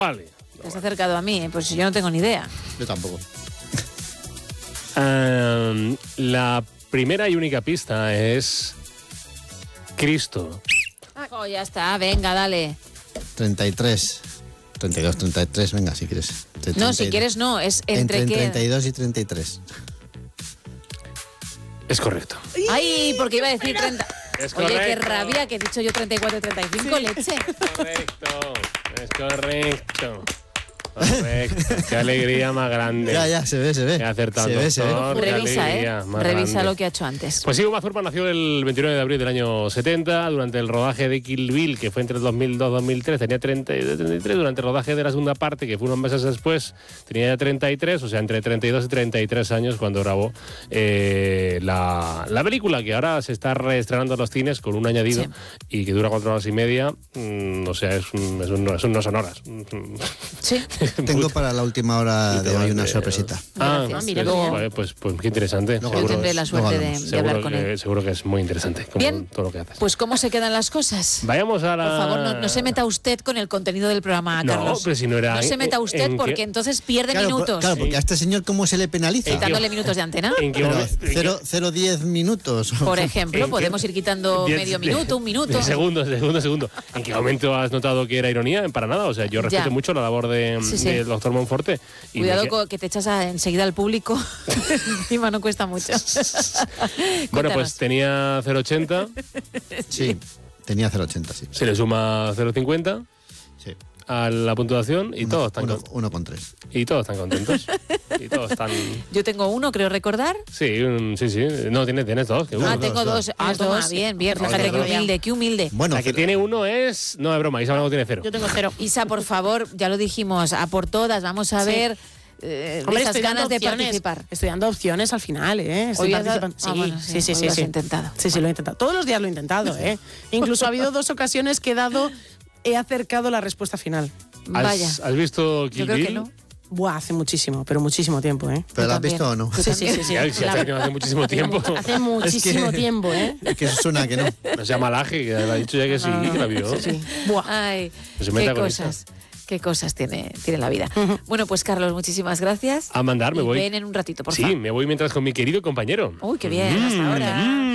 Vale. Te has acercado a mí, pues yo no tengo ni idea. Yo tampoco. La primera y única pista es Cristo. Oh, ya está, venga, dale. 33. 32, 33, venga, si quieres. No, si quieres no, es entre qué. 32 y 33. Es correcto. Ay, porque iba a decir 30. Es Oye, correcto. qué rabia que he dicho yo 34 y 35, Sí. leche. Es correcto. Correcto. Qué alegría más grande. Ya, se ve. He acertado, Se ve. doctor. Qué Revisa, alegría más Revisa grande. lo que ha hecho antes. Pues sí, Uma Thurman nació el 29 de abril del año 70, durante el rodaje de Kill Bill, que fue entre 2002 y 2003, tenía 33, durante el rodaje de la segunda parte, que fue unos meses después, tenía ya 33, o sea, entre 32 y 33 años cuando grabó la película, que ahora se está reestrenando en los cines con un añadido y que dura 4 horas y media, o sea, no son horas. Sí. Tengo para la última hora de hoy una sorpresita. Gracias. Mira, pues qué interesante. Luego Yo tendré la suerte de hablar con él. Seguro que es muy interesante, como Bien, todo lo que haces. pues ¿cómo se quedan las cosas? Vayamos a la... Por favor, no se meta usted con el contenido del programa, No, Carlos. pero si no era... No se meta usted ¿en porque qué? entonces pierde Claro, minutos. claro, porque a este señor ¿cómo se le penaliza? Quitándole minutos de antena. ¿En qué Pero momento? 0,10 minutos. Por ejemplo, podemos ir quitando medio minuto, un minuto. Segundo. ¿En qué momento has notado que era ironía? Para nada. O sea, yo respeto mucho la labor del doctor Monforte. Cuidado que te echas enseguida al público. Encima no cuesta mucho. Bueno, pues tenía 0,80. Sí, tenía 0,80, sí. Se le suma 0,50 Sí. a la puntuación y todos están 1,3. y todos están contentos. Y todos están... Yo tengo uno, creo recordar. Sí. No, tienes dos. Que uno. Tengo dos. Toma, bien. Fíjate qué humilde. Bueno, La que tiene uno es... No, es broma, Isa Blanco tiene 0. Yo tengo 0. Isa, por favor, ya lo dijimos, a por todas, vamos a ver Hombre, esas ganas de participar. Estoy dando opciones al final, ¿eh? Estoy Hoy has dado- participando. bueno, Sí. hoy lo has intentado. Sí, lo he intentado. Todos los días lo he intentado, ¿eh? Incluso ha habido 2 ocasiones que he acercado la respuesta final. Vaya. ¿Has visto Kill Yo creo Bill? que no. Buah, hace muchísimo, pero muchísimo tiempo, ¿eh? ¿Pero la has también. visto o no? Sí. Ya, si hace muchísimo tiempo. Hace muchísimo tiempo, ¿eh? Es que suena que no. No se llama Laje, que le ha dicho ya que sí, que la vio. Sí. Buah. Ay, No se meta qué con cosas. Qué cosas tiene la vida. Bueno, pues Carlos, muchísimas gracias. A mandar, me Y voy. ven en un ratito, por Sí, favor. me voy mientras con mi querido compañero. Uy, qué bien, hasta ahora.